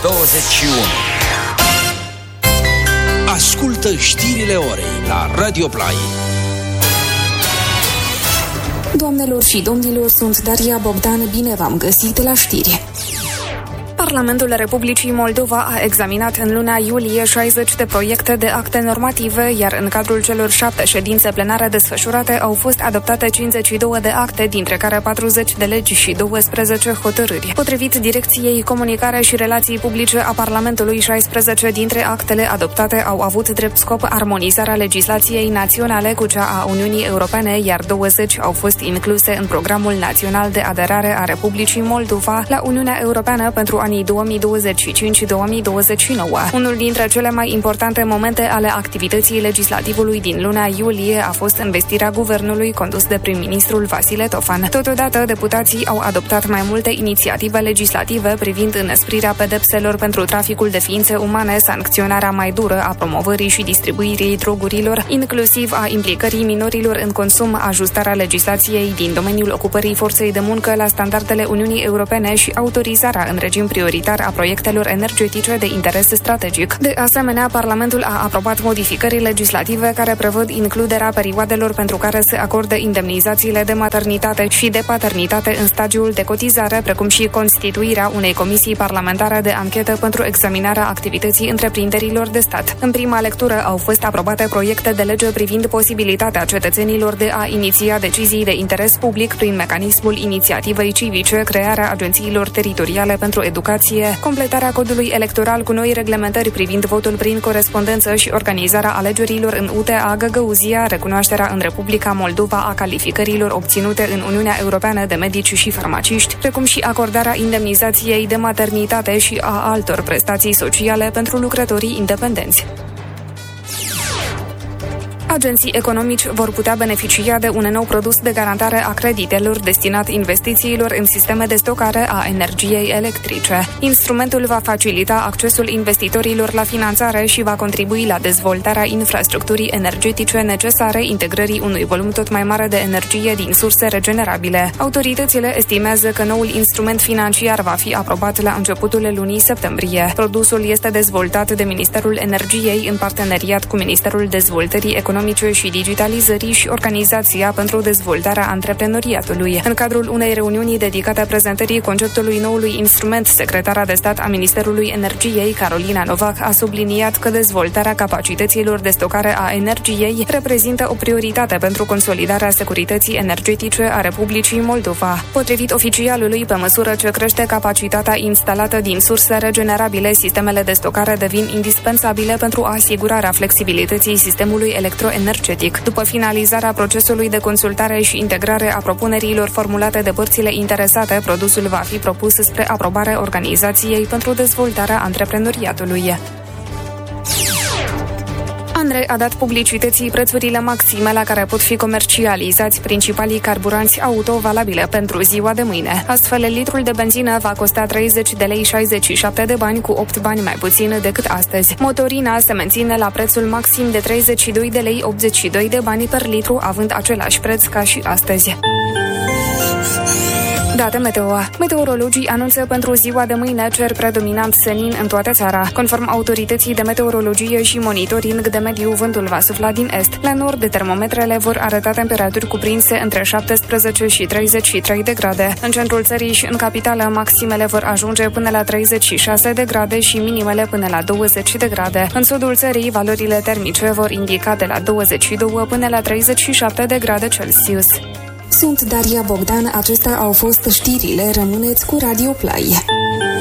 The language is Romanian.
21. Ascultă știrile orei la Radio Play. Doamnelor și domnilor, sunt Daria Bogdan, bine v-am găsit la știri. Parlamentul Republicii Moldova a examinat în luna iulie 60 de proiecte de acte normative, iar în cadrul celor 7 ședințe plenare desfășurate au fost adoptate 52 de acte, dintre care 40 de legi și 12 hotărâri. Potrivit Direcției Comunicare și Relații Publice a Parlamentului, 16 dintre actele adoptate au avut drept scop armonizarea legislației naționale cu cea a Uniunii Europene, iar 20 au fost incluse în Programul Național de Aderare a Republicii Moldova la Uniunea Europeană pentru anii 2025-2029. Unul dintre cele mai importante momente ale activității legislativului din luna iulie a fost învestirea guvernului condus de prim-ministrul Vasile Tofan. Totodată, deputații au adoptat mai multe inițiative legislative privind înăsprirea pedepselor pentru traficul de ființe umane, sancționarea mai dură a promovării și distribuirii drogurilor, inclusiv a implicării minorilor în consum, ajustarea legislației din domeniul ocupării forței de muncă la standardele Uniunii Europene și autorizarea în regim prioritar a proiectelor energetice de interes strategic. De asemenea, Parlamentul a aprobat modificări legislative care prevăd includerea perioadelor pentru care se acordă indemnizațiile de maternitate și de paternitate în stagiul de cotizare, precum și constituirea unei comisii parlamentare de anchetă pentru examinarea activității întreprinderilor de stat. În prima lectură au fost aprobate proiecte de lege privind posibilitatea cetățenilor de a iniția decizii de interes public prin mecanismul inițiativei civice, crearea agențiilor teritoriale pentru educație, completarea codului electoral cu noi reglementări privind votul prin corespondență și organizarea alegerilor în UTA Găgăuzia, recunoașterea în Republica Moldova a calificărilor obținute în Uniunea Europeană de medici și farmaciști, precum și acordarea indemnizației de maternitate și a altor prestații sociale pentru lucrătorii independenți. Agenții economici vor putea beneficia de un nou produs de garantare a creditelor destinat investițiilor în sisteme de stocare a energiei electrice. Instrumentul va facilita accesul investitorilor la finanțare și va contribui la dezvoltarea infrastructurii energetice necesare integrării unui volum tot mai mare de energie din surse regenerabile. Autoritățile estimează că noul instrument financiar va fi aprobat la începutul lunii septembrie. Produsul este dezvoltat de Ministerul Energiei în parteneriat cu Ministerul Dezvoltării Economice și Digitalizării și Organizația pentru Dezvoltarea Antreprenoriatului. În cadrul unei reuniuni dedicate prezentării conceptului noului instrument, secretara de stat a Ministerului Energiei, Carolina Novac, a subliniat că dezvoltarea capacităților de stocare a energiei reprezintă o prioritate pentru consolidarea securității energetice a Republicii Moldova. Potrivit oficialului, pe măsură ce crește capacitatea instalată din surse regenerabile, sistemele de stocare devin indispensabile pentru asigurarea flexibilității sistemului electroenergetic. După finalizarea procesului de consultare și integrare a propunerilor formulate de părțile interesate, produsul va fi propus spre aprobare Organizației pentru Dezvoltarea Antreprenoriatului. ANRE a dat publicității prețurile maxime la care pot fi comercializați principalii carburanți auto valabile pentru ziua de mâine. Astfel, litrul de benzină va costa 30 de lei 67 de bani, cu 8 bani mai puțin decât astăzi. Motorina se menține la prețul maxim de 32 de lei 82 de bani per litru, având același preț ca și astăzi. Date meteo. Meteorologii anunță pentru ziua de mâine cer predominant senin în toată țara. Conform autorității de meteorologie și monitoring de mediu, vântul va sufla din est. La nord, termometrele vor arăta temperaturi cuprinse între 17 și 33 de grade. În centrul țării și în capitală, maximele vor ajunge până la 36 de grade și minimele până la 20 de grade. În sudul țării, valorile termice vor indica de la 22 până la 37 de grade Celsius. Sunt Daria Bogdan, acestea au fost știrile, rămâneți cu Radio Play.